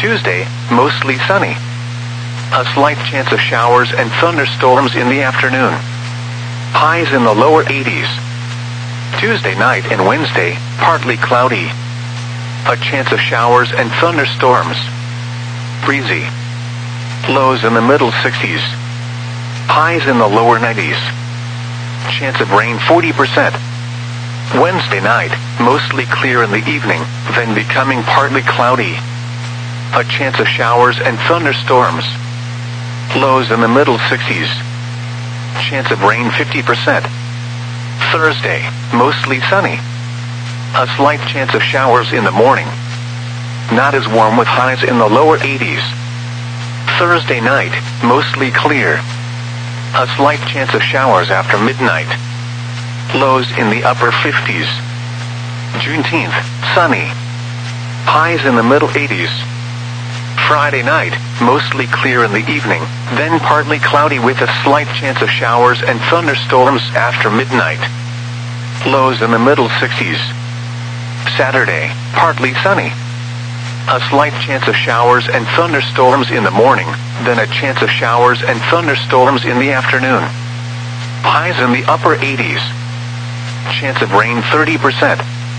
Tuesday, mostly sunny. A slight chance of showers and thunderstorms in the afternoon. Highs in the lower 80s. Tuesday night and Wednesday, partly cloudy. A chance of showers and thunderstorms. Breezy. Lows in the middle 60s. Highs in the lower 90s. Chance of rain 40%. Wednesday night, mostly clear in the evening, then becoming partly cloudy. A chance of showers and thunderstorms. Lows in the middle 60s. Chance of rain 50%. Thursday, mostly sunny. A slight chance of showers in the morning. Not as warm with highs in the lower 80s. Thursday night, mostly clear. A slight chance of showers after midnight. Lows in the upper 50s. Juneteenth, sunny. Highs in the middle 80s. Friday night, mostly clear in the evening, then partly cloudy with a slight chance of showers and thunderstorms after midnight. Lows in the middle 60s. Saturday, partly sunny. A slight chance of showers and thunderstorms in the morning, then a chance of showers and thunderstorms in the afternoon. Highs in the upper 80s. Chance of rain 30%.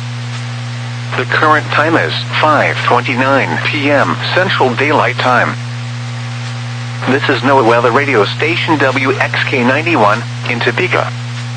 The current time is 5:29 p.m. Central Daylight Time. This is NOAA Weather Radio Station WXK91 in Topeka.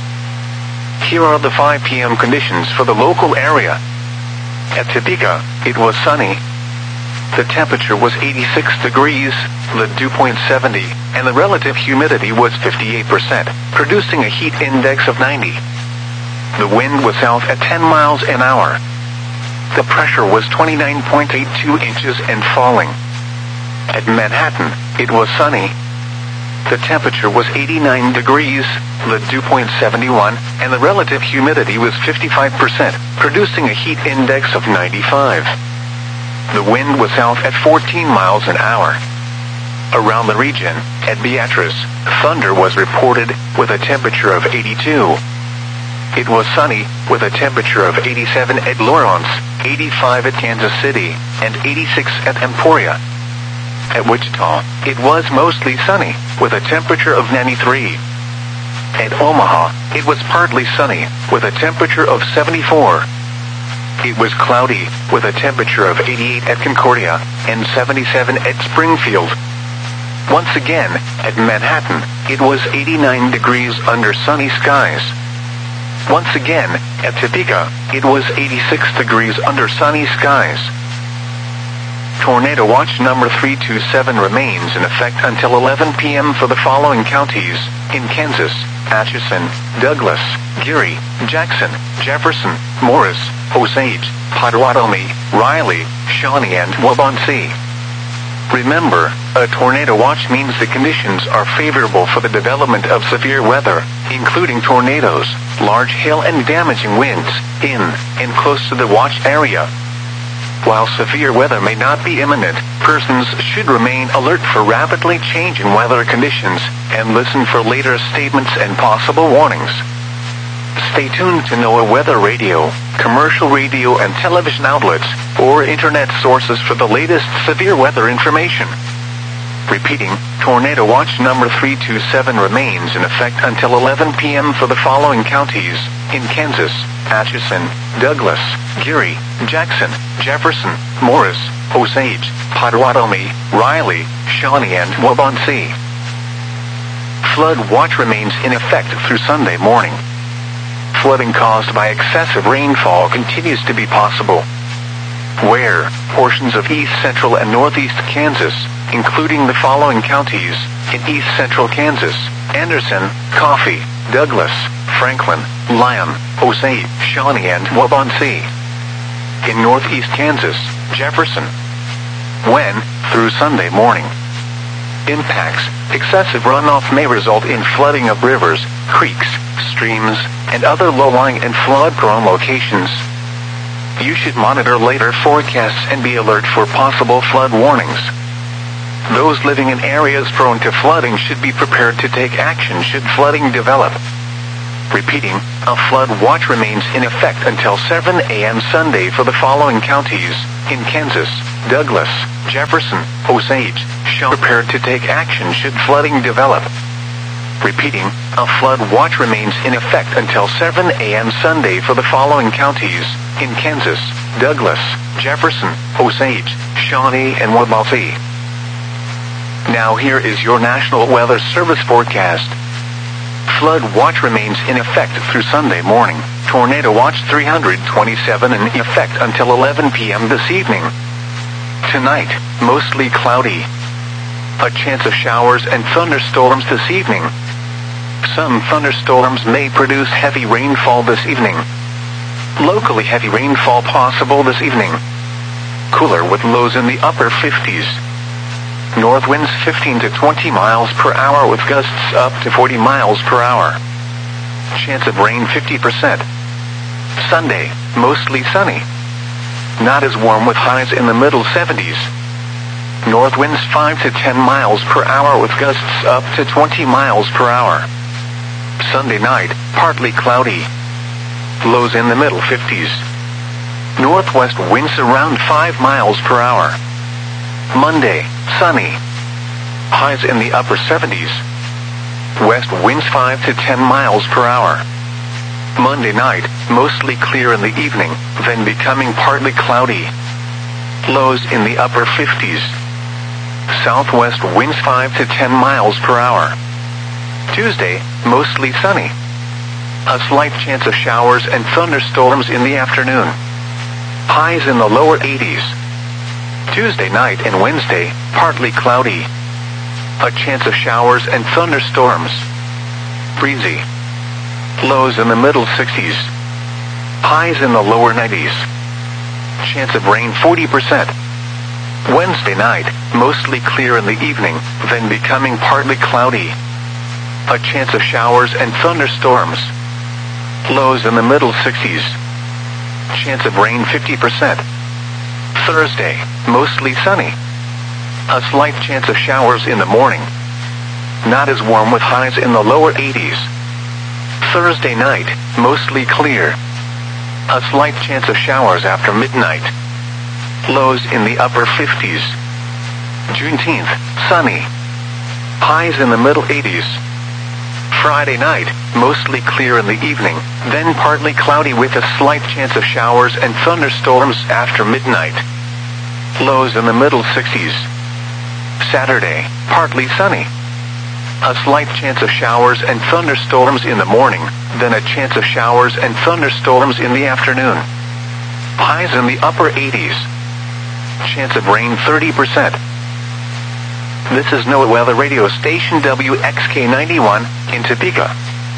Here are the 5 p.m. conditions for the local area. At Topeka, it was sunny. The temperature was 86 degrees, the dew point 70, and the relative humidity was 58%, producing a heat index of 90. The wind was south at 10 miles an hour. The pressure was 29.82 inches and falling. At Manhattan, it was sunny. The temperature was 89 degrees, the dew point 71, and the relative humidity was 55%, producing a heat index of 95. The wind was south at 14 miles an hour. Around the region, at Beatrice, thunder was reported with a temperature of 82. It was sunny, with a temperature of 87 at Lawrence, 85 at Kansas City, and 86 at Emporia. At Wichita, it was mostly sunny, with a temperature of 93. At Omaha, it was partly sunny, with a temperature of 74. It was cloudy, with a temperature of 88 at Concordia, and 77 at Springfield. Once again, at Manhattan, it was 89 degrees under sunny skies. Once again, at Topeka, it was 86 degrees under sunny skies. Tornado watch number 327 remains in effect until 11 p.m. for the following counties: in Kansas, Atchison, Douglas, Geary, Jackson, Jefferson, Morris, Osage, Potawatomi, Riley, Shawnee, and Waubonsee. Remember, a tornado watch means the conditions are favorable for the development of severe weather, including tornadoes, large hail and damaging winds, in and close to the watch area. While severe weather may not be imminent, persons should remain alert for rapidly changing weather conditions and listen for later statements and possible warnings. Stay tuned to NOAA Weather Radio, commercial radio and television outlets, or internet sources for the latest severe weather information. Repeating, tornado watch number 327 remains in effect until 11 p.m. for the following counties: in Kansas, Atchison, Douglas, Geary, Jackson, Jefferson, Morris, Osage, Potawatomi, Riley, Shawnee, and Waubonsee. Flood watch remains in effect through Sunday morning. Flooding caused by excessive rainfall continues to be possible. Where portions of east central and northeast Kansas, including the following counties: in east central Kansas, Anderson, Coffee, Douglas, Franklin, Lyon, Osage, Shawnee, and Waubonsee. In northeast Kansas, Jefferson. When, through Sunday morning. Impacts: excessive runoff may result in flooding of rivers, creeks, streams, and other low-lying and flood-prone locations. You should monitor later forecasts and be alert for possible flood warnings. Those living in areas prone to flooding should be prepared to take action should flooding develop. Repeating, a flood watch remains in effect until 7 a.m. Sunday for the following counties: in Kansas, Douglas, Jefferson, Osage, Shawnee prepared to take action should flooding develop. Repeating, a flood watch remains in effect until 7 a.m. Sunday for the following counties: in Kansas, Douglas, Jefferson, Osage, Shawnee, and Waubonsee. Now here is your National Weather Service forecast. Flood watch remains in effect through Sunday morning. Tornado watch 327 in effect until 11 p.m. this evening. Tonight, mostly cloudy. A chance of showers and thunderstorms this evening. Some thunderstorms may produce heavy rainfall this evening. Locally heavy rainfall possible this evening. Cooler with lows in the upper 50s. North winds 15 to 20 miles per hour with gusts up to 40 miles per hour. Chance of rain 50%. Sunday, mostly sunny. Not as warm with highs in the middle 70s. North winds 5 to 10 miles per hour with gusts up to 20 miles per hour. Sunday night, partly cloudy. Lows in the middle 50s. Northwest winds around 5 miles per hour. Monday, sunny. Highs in the upper 70s. West winds 5 to 10 miles per hour. Monday night, mostly clear in the evening, then becoming partly cloudy. Lows in the upper 50s. Southwest winds 5 to 10 miles per hour. Tuesday, mostly sunny. A slight chance of showers and thunderstorms in the afternoon. Highs in the lower 80s. Tuesday night and Wednesday, partly cloudy. A chance of showers and thunderstorms. Breezy. Lows in the middle 60s. Highs in the lower 90s. Chance of rain 40%. Wednesday night, mostly clear in the evening, then becoming partly cloudy. A chance of showers and thunderstorms. Lows in the middle 60s. Chance of rain 50%. Thursday, mostly sunny. A slight chance of showers in the morning. Not as warm with highs in the lower 80s. Thursday night, mostly clear. A slight chance of showers after midnight. Lows in the upper 50s. Juneteenth, sunny. Highs in the middle 80s. Friday night, mostly clear in the evening, then partly cloudy with a slight chance of showers and thunderstorms after midnight. Lows in the middle 60s. Saturday, partly sunny. A slight chance of showers and thunderstorms in the morning, then a chance of showers and thunderstorms in the afternoon. Highs in the upper 80s. Chance of rain 30%. This is NOAA Weather Radio Station WXK91 in Topeka.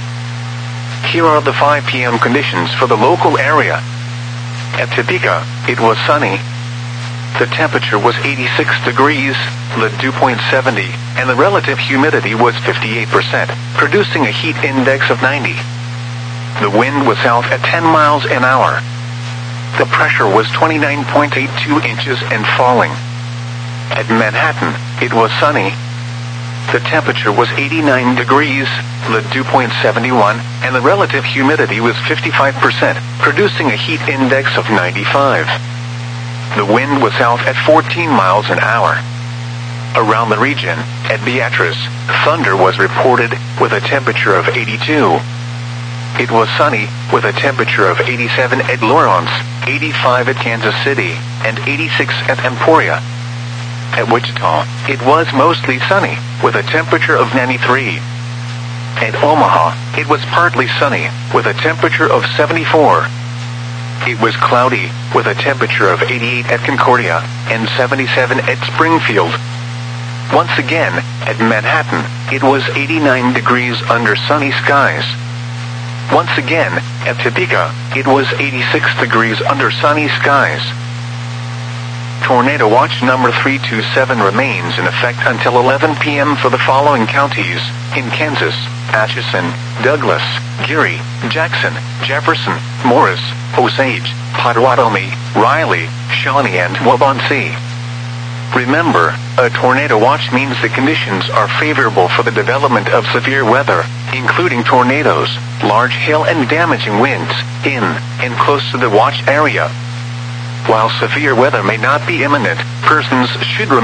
Here are the 5 p.m. conditions for the local area. At Topeka, it was sunny. The temperature was 86 degrees, the dew point 70, and the relative humidity was 58%, producing a heat index of 90. The wind was south at 10 miles an hour. The pressure was 29.82 inches and falling. At Manhattan, it was sunny. The temperature was 89 degrees, the dew point 71, and the relative humidity was 55%, producing a heat index of 95. The wind was south at 14 miles an hour. Around the region, at Beatrice, thunder was reported with a temperature of 82. It was sunny, with a temperature of 87 at Lawrence, 85 at Kansas City, and 86 at Emporia. At Wichita, it was mostly sunny, with a temperature of 93. At Omaha, it was partly sunny, with a temperature of 74. It was cloudy, with a temperature of 88 at Concordia, and 77 at Springfield. Once again, at Manhattan, it was 89 degrees under sunny skies. Once again, at Topeka, it was 86 degrees under sunny skies. Tornado watch number 327 remains in effect until 11 p.m. for the following counties: in Kansas, Atchison, Douglas, Geary, Jackson, Jefferson, Morris, Osage, Potawatomi, Riley, Shawnee, and Waubonsee. Remember, a tornado watch means the conditions are favorable for the development of severe weather, including tornadoes, large hail and damaging winds, in and close to the watch area. While severe weather may not be imminent, persons should remain